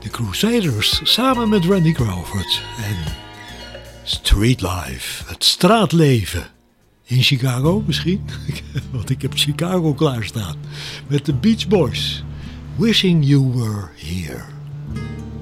de Crusaders samen met Randy Crawford en Street Life, het straatleven. In Chicago misschien, want ik heb Chicago klaarstaan. Met de Beach Boys, Wishing You Were Here.